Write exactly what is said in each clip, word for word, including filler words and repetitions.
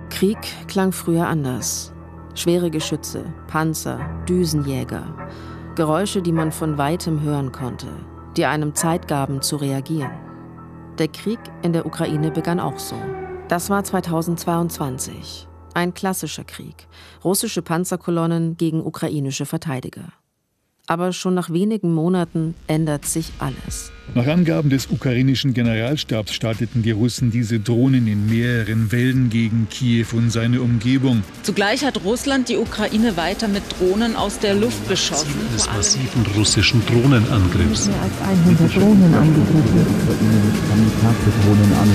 Krieg klang früher anders. Schwere Geschütze, Panzer, Düsenjäger. Geräusche, die man von weitem hören konnte, die einem Zeit gaben zu reagieren. Der Krieg in der Ukraine begann auch so. Das war zweitausendzweiundzwanzig. Ein klassischer Krieg. Russische Panzerkolonnen gegen ukrainische Verteidiger. Aber schon nach wenigen Monaten ändert sich alles. Nach Angaben des ukrainischen Generalstabs starteten die Russen diese Drohnen in mehreren Wellen gegen Kiew und seine Umgebung. Zugleich hat Russland die Ukraine weiter mit Drohnen aus der Luft beschossen. Ziel eines massiven russischen Drohnenangriffs. Mehr als hundert Drohnen angegriffen. Drohnen an.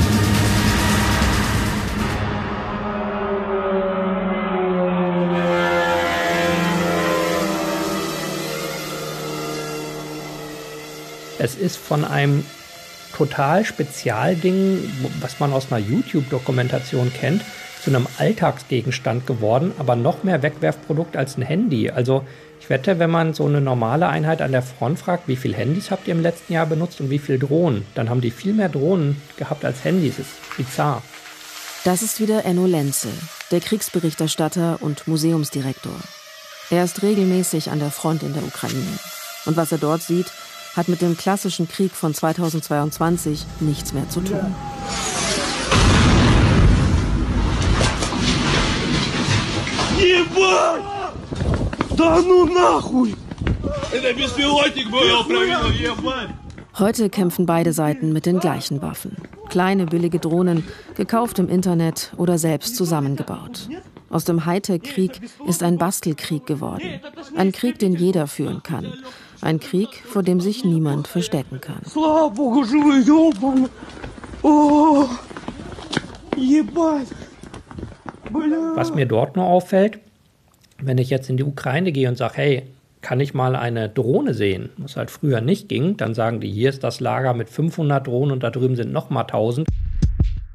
Es ist von einem total Spezialding, was man aus einer YouTube-Dokumentation kennt, zu einem Alltagsgegenstand geworden, aber noch mehr Wegwerfprodukt als ein Handy. Also ich wette, wenn man so eine normale Einheit an der Front fragt, wie viele Handys habt ihr im letzten Jahr benutzt und wie viele Drohnen, dann haben die viel mehr Drohnen gehabt als Handys. Das ist bizarr. Das ist wieder Enno Lenze, der Kriegsberichterstatter und Museumsdirektor. Er ist regelmäßig an der Front in der Ukraine. Und was er dort sieht, hat mit dem klassischen Krieg von zweitausendzweiundzwanzig nichts mehr zu tun. Heute kämpfen beide Seiten mit den gleichen Waffen. Kleine, billige Drohnen, gekauft im Internet oder selbst zusammengebaut. Aus dem Hightech-Krieg ist ein Bastelkrieg geworden. Ein Krieg, den jeder führen kann. Ein Krieg, vor dem sich niemand verstecken kann. Was mir dort nur auffällt, wenn ich jetzt in die Ukraine gehe und sage, hey, kann ich mal eine Drohne sehen, was halt früher nicht ging, dann sagen die, hier ist das Lager mit fünfhundert Drohnen und da drüben sind noch mal tausend.